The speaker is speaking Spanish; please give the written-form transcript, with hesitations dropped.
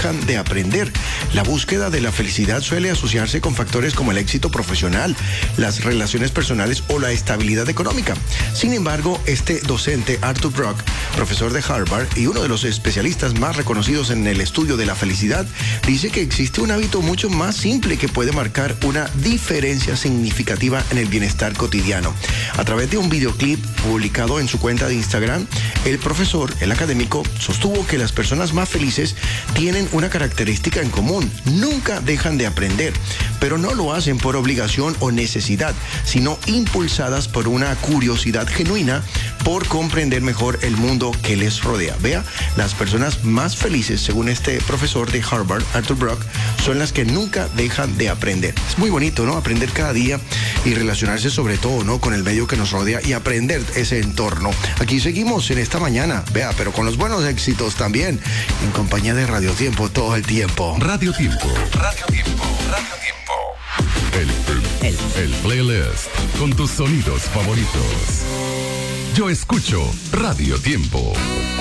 dejan de aprender. La búsqueda de la felicidad suele asociarse con factores como el éxito profesional, las relaciones personales o la estabilidad económica. Sin embargo, este docente, Arthur Brock, profesor de Harvard y uno de los especialistas más reconocidos en el estudio de la felicidad, dice que existe un hábito mucho más simple que puede marcar una diferencia significativa en el bienestar cotidiano. A través de un videoclip publicado en su cuenta de Instagram, el profesor, el académico, sostuvo que las personas más felices tienen una característica en común: nunca dejan de aprender, pero no lo hacen por obligación o necesidad, sino impulsadas por una curiosidad genuina por comprender mejor el mundo que les rodea. Vea, las personas más felices, según este profesor de Harvard, Arthur Brock, son las que nunca dejan de aprender. Es muy bonito, ¿no? Aprender cada día y relacionarse sobre todo, ¿no?, con el medio que nos rodea y aprender ese entorno. Aquí seguimos en esta mañana, vea, pero con los buenos éxitos también, en compañía de Radio Tiempo todo el tiempo. Radio Tiempo. Radio Tiempo. Radio Tiempo. El playlist con tus sonidos favoritos. Yo escucho Radio Tiempo.